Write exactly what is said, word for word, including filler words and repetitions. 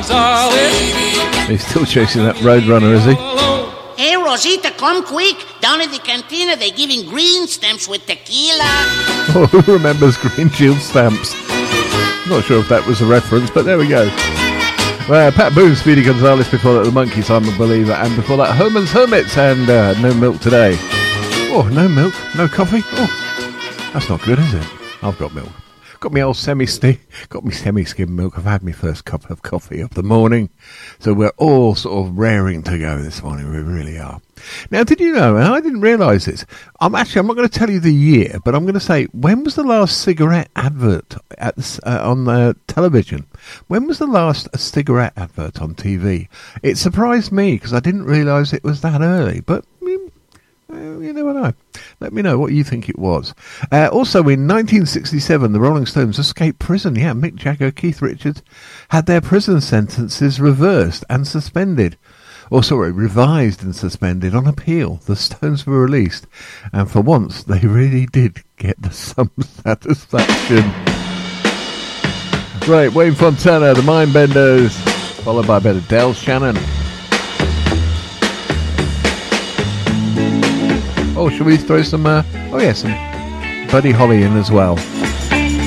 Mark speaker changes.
Speaker 1: Gonzalez.
Speaker 2: He's still chasing that Roadrunner, is he?
Speaker 3: Hey, Rosita, come quick. Down at the cantina, they're giving green stamps with tequila.
Speaker 2: Oh, who remembers green shield stamps? Not sure if that was a reference, but there we go. Well, Pat Boone, Speedy Gonzalez, before that, The Monkees, I'm a Believer, and before that, Herman's Hermits, and uh, No Milk Today. Oh, no milk, no coffee? Oh, that's not good, is it? I've got milk. Got me old semi-sti- got me semi-skim milk. I've had my first cup of coffee of the morning. So we're all sort of raring to go this morning. We really are. Now, did you know, and I didn't realise this, I'm actually, I'm not going to tell you the year, but I'm going to say, when was the last cigarette advert at the, uh, on the television? When was the last cigarette advert on T V? It surprised me because I didn't realise it was that early, but mm, uh, you never know. Let me know what you think it was. Uh, also, in nineteen sixty-seven, the Rolling Stones escaped prison. Yeah, Mick Jagger, Keith Richards had their prison sentences reversed and suspended. Or, sorry, revised and suspended on appeal. The Stones were released. And for once, they really did get some satisfaction. Right, Wayne Fontana, the Mindbenders, followed by a bit of Del Shannon. Oh, shall we throw some, uh, oh yeah, some Buddy Holly in as well.